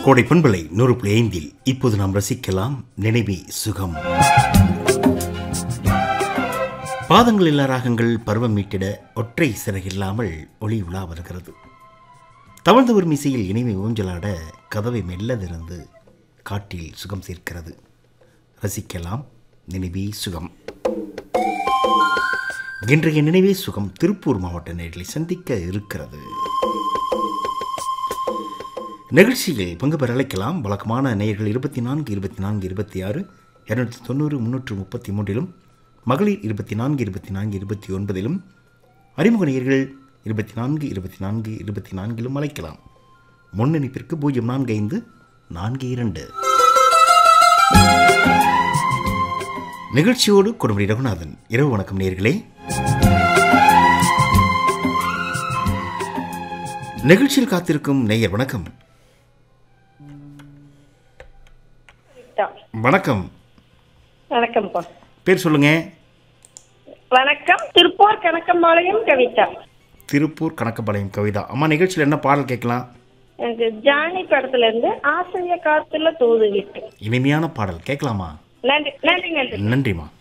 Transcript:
கோடை பண்பலை 100.5 இப்போது நாம் ரசிக்கலாம் நினைவே சுகம். பாதங்கள் இல்லா ராகங்கள் பருவம் மீட்டிட ஒற்றை சிறகில்லாமல் ஒளி உலா வருகிறது. தவழ்ந்து வரும் இசையில் இனிமை ஊஞ்சலாட கதவை மெல்ல திறந்து காட்டில் சுகம் சேர்க்கிறது. ரசிக்கலாம் நினைவே சுகம். இன்றைய நினைவே சுகம் திருப்பூர் மாவட்ட நேயர்களை சந்திக்க இருக்கிறது. நிகழ்ச்சியில் பங்கு பெற அழைக்கலாம். வழக்கமான நேயர்கள் 24 24 26 290 333 மகளிர் 24 24 29 அறிமுக நேயர்கள் 24 24 24 அழைக்கலாம். முன்னணிப்பிற்கு 045 42. நிகழ்ச்சியோடு கொடுமுடி ரகுநாதன். இரவு வணக்கம் நேயர்களே. நிகழ்ச்சியில் காத்திருக்கும் நேயர் வணக்கம். வணக்கம். வணக்கம்ப்பா. பேர் சொல்லுங்க. வணக்கம். திருப்பூர் கணக்கம்பாளையம் கவிதா. திருப்பூர் கணக்கம்பாளையம் கவிதா. அம்மா, நிகழ்ச்சியில் என்ன பாடல் கேட்கலாம்? எனக்கு ஜானி படத்துல இருந்து ஆசிரிய காத்துல தூது விட்டு இனிமையான பாடல் கேட்கலாமா? நன்றி நன்றி நன்றி நன்றிம்மா.